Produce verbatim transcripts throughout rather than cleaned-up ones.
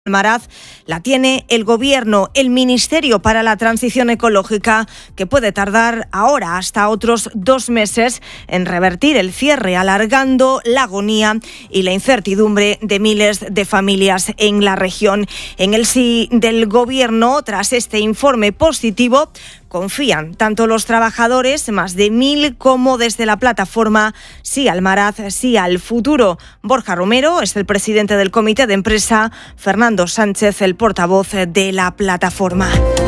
Almaraz la tiene el Gobierno, el Ministerio para la Transición Ecológica, que puede tardar ahora hasta otros dos meses en revertir el cierre, alargando la agonía y la incertidumbre de miles de familias en la región. En el sí del Gobierno, tras este informe positivo, confían tanto los trabajadores, más de mil, como desde la plataforma Sí Almaraz, sí al futuro. Borja Romero es el presidente del comité de empresa, Fernando Sánchez el portavoz de la plataforma.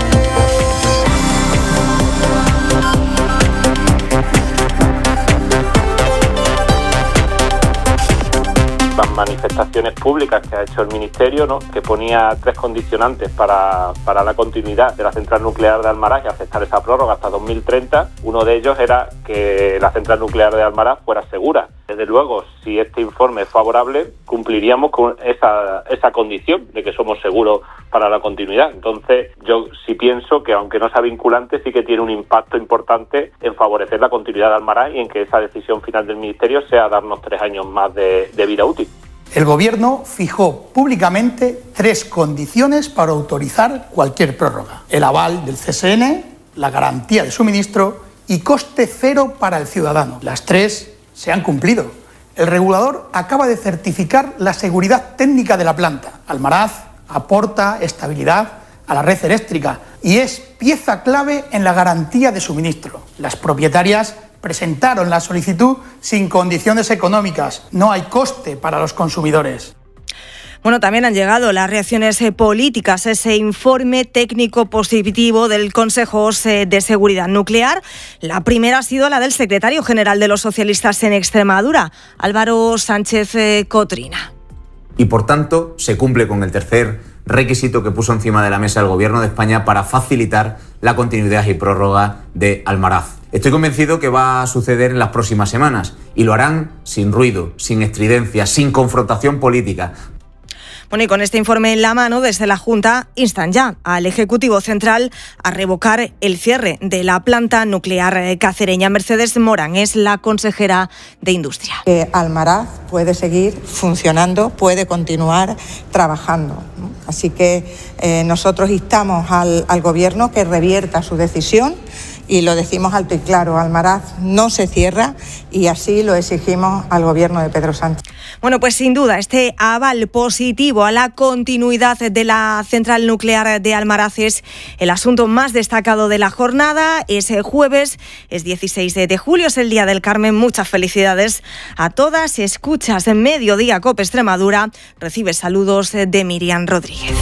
Las manifestaciones públicas que ha hecho el Ministerio, ¿no?, que ponía tres condicionantes para, para la continuidad de la central nuclear de Almaraz y aceptar esa prórroga hasta dos mil treinta. Uno de ellos era que la central nuclear de Almaraz fuera segura. Desde luego, si este informe es favorable, cumpliríamos con esa, esa condición de que somos seguros para la continuidad. Entonces, yo sí pienso que, aunque no sea vinculante, sí que tiene un impacto importante en favorecer la continuidad de Almaraz y en que esa decisión final del Ministerio sea darnos tres años más de, de vida útil. El Gobierno fijó públicamente tres condiciones para autorizar cualquier prórroga: el aval del C S N, la garantía de suministro y coste cero para el ciudadano. Las tres se han cumplido. El regulador acaba de certificar la seguridad técnica de la planta. Almaraz aporta estabilidad a la red eléctrica y es pieza clave en la garantía de suministro. Las propietarias presentaron la solicitud sin condiciones económicas. No hay coste para los consumidores. Bueno, también han llegado las reacciones políticas a ese informe técnico positivo del Consejo de Seguridad Nuclear. La primera ha sido la del secretario general de los socialistas en Extremadura, Álvaro Sánchez Cotrina. Y por tanto, se cumple con el tercer requisito que puso encima de la mesa el Gobierno de España para facilitar la continuidad y prórroga de Almaraz. Estoy convencido que va a suceder en las próximas semanas y lo harán sin ruido, sin estridencia, sin confrontación política. Bueno, y con este informe en la mano, desde la Junta instan ya al Ejecutivo Central a revocar el cierre de la planta nuclear cacereña. Mercedes Morán es la consejera de Industria. Que Almaraz puede seguir funcionando, puede continuar trabajando, ¿no? Así que eh, nosotros instamos al, al Gobierno que revierta su decisión. Y lo decimos alto y claro, Almaraz no se cierra y así lo exigimos al Gobierno de Pedro Sánchez. Bueno, pues sin duda este aval positivo a la continuidad de la central nuclear de Almaraz es el asunto más destacado de la jornada. Es jueves, es dieciséis de julio, es el Día del Carmen. Muchas felicidades a todas. Escuchas en Mediodía COPE Extremadura. Recibes saludos de Miriam Rodríguez.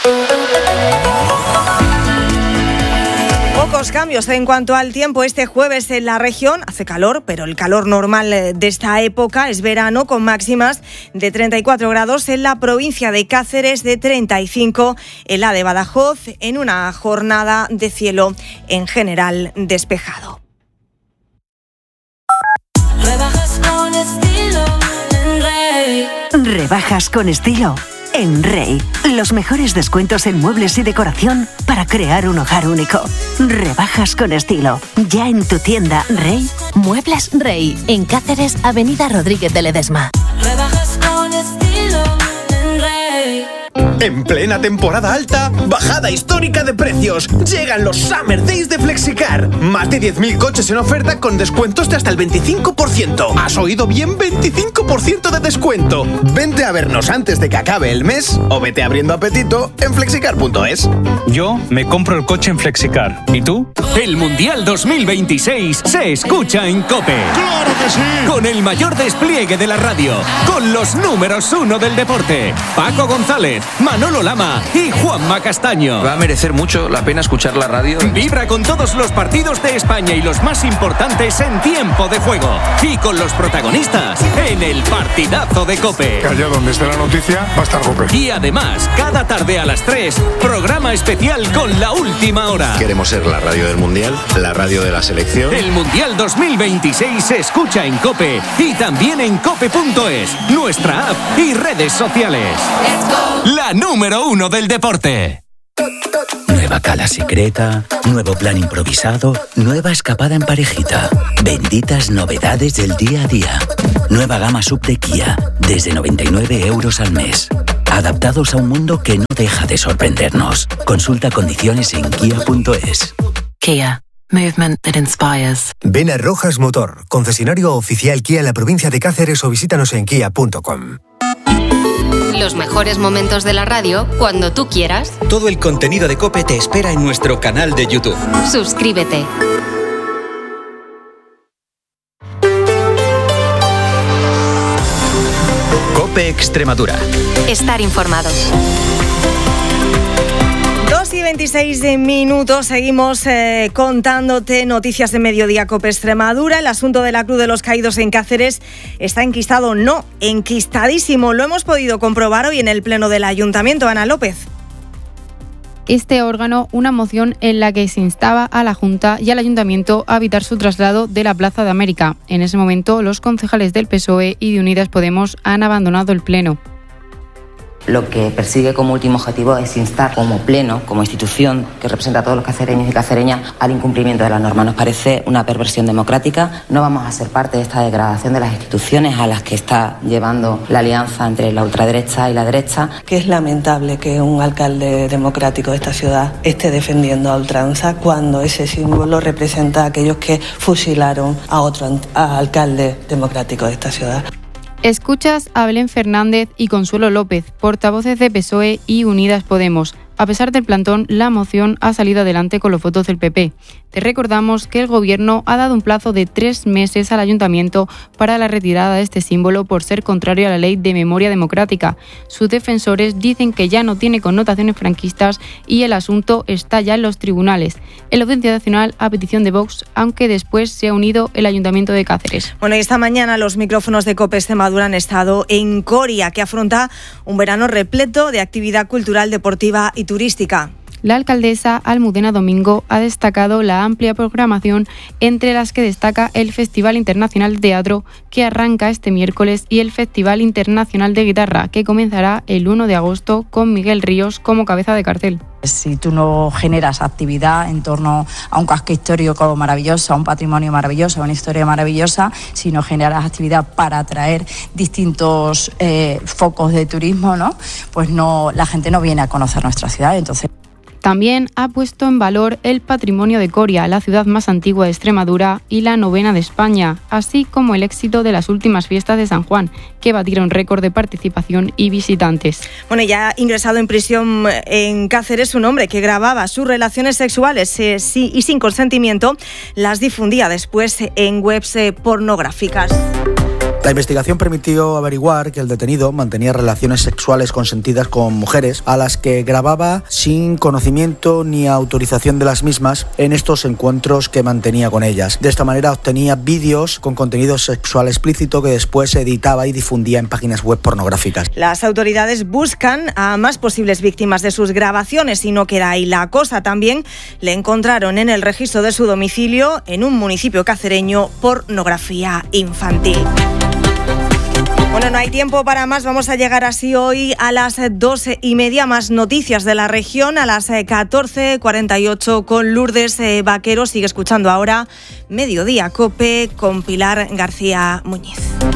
Pocos cambios en cuanto al tiempo este jueves en la región. Hace calor, pero el calor normal de esta época es verano, con máximas de treinta y cuatro grados en la provincia de Cáceres, de treinta y cinco en la de Badajoz, en una jornada de cielo en general despejado. Rebajas con estilo en Rey. Rebajas con estilo en Rey. Los mejores descuentos en muebles y decoración para crear un hogar único. Rebajas con estilo. Ya en tu tienda Rey. Muebles Rey. En Cáceres, Avenida Rodríguez de Ledesma. Rebajas con estilo en Rey. En plena temporada alta, bajada histórica de precios. Llegan los Summer Days de Flexicar. Más de diez mil coches en oferta con descuentos de hasta el veinticinco por ciento. ¿Has oído bien? veinticinco por ciento de descuento. Vente a vernos antes de que acabe el mes o vete abriendo apetito en flexicar punto es. Yo me compro el coche en Flexicar. ¿Y tú? El Mundial dos mil veintiséis se escucha en COPE. ¡Claro que sí! Con el mayor despliegue de la radio. Con los números uno del deporte. Paco González, Manolo Lama y Juanma Castaño. Va a merecer mucho la pena escuchar la radio. Vibra con todos los partidos de España y los más importantes en tiempo de juego. Y con los protagonistas en el partidazo de COPE. Que allá donde esté la noticia va a estar COPE. Y además, cada tarde a las tres, programa especial con la última hora. Queremos ser la radio del Mundial, la radio de la selección. El Mundial dos mil veintiséis se escucha en COPE y también en cope punto es, nuestra app y redes sociales. La número uno del deporte. Nueva cala secreta, nuevo plan improvisado, nueva escapada en parejita. Benditas novedades del día a día. Nueva gama sub de Kia, desde noventa y nueve euros al mes. adaptados a un mundo que no deja de sorprendernos. Consulta condiciones en kia punto es. Kia. Movement that inspires. Ven a Rojas Motor, concesionario oficial Kia en la provincia de Cáceres, o visítanos en kia punto com. Los mejores momentos de la radio cuando tú quieras. Todo el contenido de COPE te espera en nuestro canal de YouTube. Suscríbete. COPE Extremadura. Estar informado. dos y veintiséis de minutos, seguimos eh, contándote noticias de Mediodía COPE Extremadura. El asunto de la Cruz de los Caídos en Cáceres está enquistado, no, enquistadísimo. Lo hemos podido comprobar hoy en el Pleno del Ayuntamiento. Ana López. Este órgano una moción en la que se instaba a la Junta y al Ayuntamiento a evitar su traslado de la Plaza de América. En ese momento, los concejales del P S O E y de Unidas Podemos han abandonado el Pleno. Lo que persigue como último objetivo es instar como pleno, como institución que representa a todos los cacereños y cacereñas, al incumplimiento de la norma. Nos parece una perversión democrática. No vamos a ser parte de esta degradación de las instituciones a las que está llevando la alianza entre la ultraderecha y la derecha. Que es lamentable que un alcalde democrático de esta ciudad esté defendiendo a ultranza cuando ese símbolo representa a aquellos que fusilaron a otro a alcalde democrático de esta ciudad. Escuchas a Belén Fernández y Consuelo López, portavoces de P S O E y Unidas Podemos. A pesar del plantón, la moción ha salido adelante con los votos del P P. Te recordamos que el Gobierno ha dado un plazo de tres meses al Ayuntamiento para la retirada de este símbolo por ser contrario a la Ley de Memoria Democrática. Sus defensores dicen que ya no tiene connotaciones franquistas y el asunto está ya en los tribunales. En la Audiencia Nacional, a petición de Vox, aunque después se ha unido el Ayuntamiento de Cáceres. Bueno, y esta mañana los micrófonos de COPE Extremadura han estado en Coria, que afronta un verano repleto de actividad cultural, deportiva y turística. La alcaldesa Almudena Domingo ha destacado la amplia programación, entre las que destaca el Festival Internacional de Teatro, que arranca este miércoles, y el Festival Internacional de Guitarra, que comenzará el uno de agosto con Miguel Ríos como cabeza de cartel. Si tú no generas actividad en torno a un casco histórico maravilloso, a un patrimonio maravilloso, a una historia maravillosa, si no generas actividad para atraer distintos eh, focos de turismo, ¿no? Pues no, la gente no viene a conocer nuestra ciudad. Entonces, también ha puesto en valor el patrimonio de Coria, la ciudad más antigua de Extremadura y la novena de España, así como el éxito de las últimas fiestas de San Juan, que batieron récord de participación y visitantes. Bueno, ya ha ingresado en prisión en Cáceres un hombre que grababa sus relaciones sexuales eh, sí, y sin consentimiento las difundía después en webs eh, pornográficas. La investigación permitió averiguar que el detenido mantenía relaciones sexuales consentidas con mujeres a las que grababa sin conocimiento ni autorización de las mismas en estos encuentros que mantenía con ellas. De esta manera obtenía vídeos con contenido sexual explícito que después editaba y difundía en páginas web pornográficas. Las autoridades buscan a más posibles víctimas de sus grabaciones y no queda ahí la cosa. También le encontraron en el registro de su domicilio, en un municipio cacereño, pornografía infantil. Bueno, no hay tiempo para más. Vamos a llegar así hoy a las doce y media. Más noticias de la región a las catorce cuarenta y ocho con Lourdes Vaquero. Sigue escuchando ahora Mediodía COPE con Pilar García Muñiz.